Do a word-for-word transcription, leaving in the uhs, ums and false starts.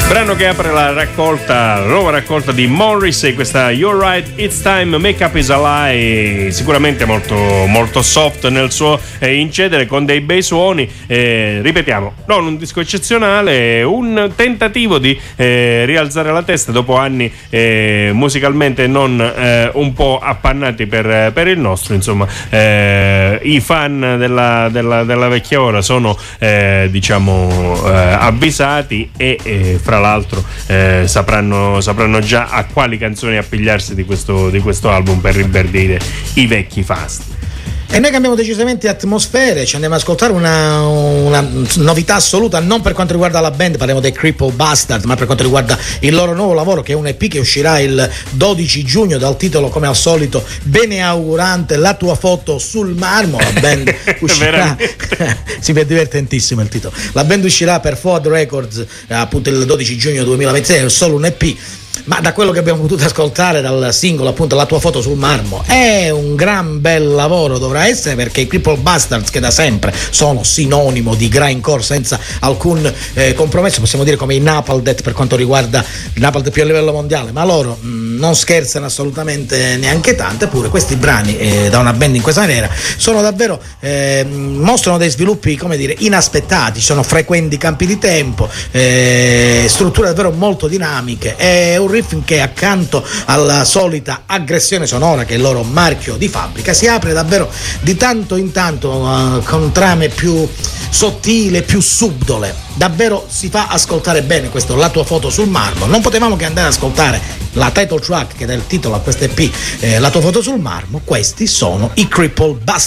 Brano che apre la raccolta, la nuova raccolta di Morrissey, questa You're Right, It's Time, Make Up Is a Lie, sicuramente molto, molto soft nel suo eh, incedere, con dei bei suoni, eh, ripetiamo, non un disco eccezionale, un tentativo di eh, rialzare la testa dopo anni eh, musicalmente non eh, un po' appannati per, per il nostro, insomma, eh, i fan della, della, della vecchia ora sono eh, diciamo eh, avvisati e eh, fra l'altro eh, sapranno, sapranno già a quali canzoni appigliarsi di questo, di questo album per ribardire i vecchi fasti. E noi cambiamo decisamente atmosfere, ci andiamo ad ascoltare una, una novità assoluta, non per quanto riguarda la band, parliamo dei Cripple Bastard, ma per quanto riguarda il loro nuovo lavoro, che è un E P che uscirà il dodici giugno, dal titolo come al solito beneaugurante, La tua foto sul marmo. La band uscirà si vede divertentissimo il titolo. La band uscirà per Forward Records appunto il dodici giugno duemilaventisei, è solo un E P. Ma da quello che abbiamo potuto ascoltare dal singolo, appunto, La tua foto sul marmo, è un gran bel lavoro, dovrà essere, perché i Cripple Bastards, che da sempre sono sinonimo di grindcore senza alcun eh, compromesso, possiamo dire come i Napalm Death per quanto riguarda il Napalm Death più a livello mondiale, ma loro mh, non scherzano assolutamente neanche tanto. Eppure questi brani eh, da una band in questa maniera sono davvero eh, mostrano dei sviluppi, come dire, inaspettati, sono frequenti campi di tempo, eh, strutture davvero molto dinamiche, è un riff che accanto alla solita aggressione sonora, che è il loro marchio di fabbrica, si apre davvero di tanto in tanto uh, con trame più sottili, più subdole. Davvero si fa ascoltare bene questo La tua foto sul marmo. Non potevamo che andare ad ascoltare la title track che dà il titolo a questo E P, eh, La tua foto sul marmo. Questi sono i Cripple Bastard.